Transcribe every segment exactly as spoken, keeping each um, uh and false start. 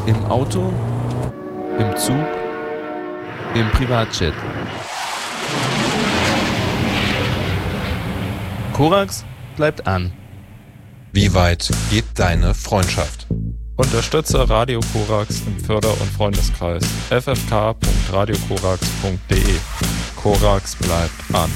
Im Auto, im Zug, im Privatjet. Korax bleibt an. Wie weit geht deine Freundschaft? Unterstütze Radio Korax im Förder- und Freundeskreis f f k punkt radio korax punkt d e. Korax bleibt an.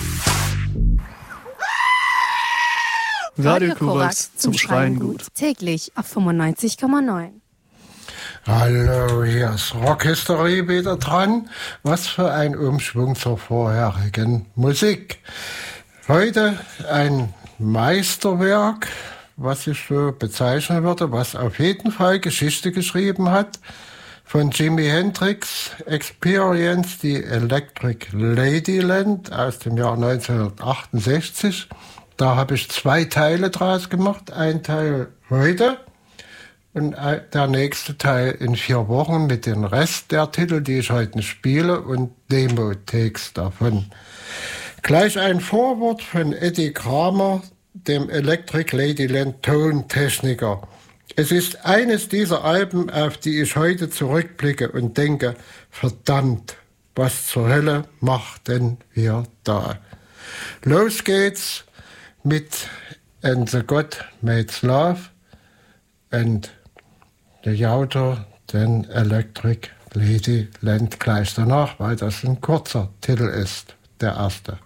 Radio Korax zum Schreien gut. Täglich auf fünfundneunzig Komma neun. Hallo, hier ist Rock History wieder dran. Was für ein Umschwung zur vorherigen Musik. Heute ein Meisterwerk, was ich so bezeichnen würde, was auf jeden Fall Geschichte geschrieben hat. Von Jimi Hendrix, Experience, die Electric Ladyland aus dem Jahr neunzehnhundertachtundsechzig. Da habe ich zwei Teile draus gemacht. Ein Teil heute und der nächste Teil in vier Wochen mit dem Rest der Titel, die ich heute spiele, und Demo-Takes davon. Gleich ein Vorwort von Eddie Kramer, dem Electric Ladyland Tontechniker. Es ist eines dieser Alben, auf die ich heute zurückblicke und denke, verdammt, was zur Hölle machten wir da? Los geht's mit And the God Made Love and the Autor, den Electric Ladyland gleich danach, weil das ein kurzer Titel ist, der erste.